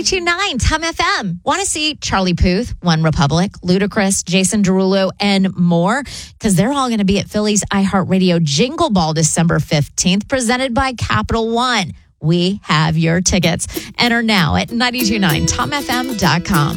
92.9 Tom FM. Want to see Charlie Puth, One Republic, Ludacris, Jason Derulo, and more? Because they're all going to be at Philly's iHeartRadio Jingle Ball December 15th, presented by Capital One. We have your tickets. Enter now at 92.9TomFM.com.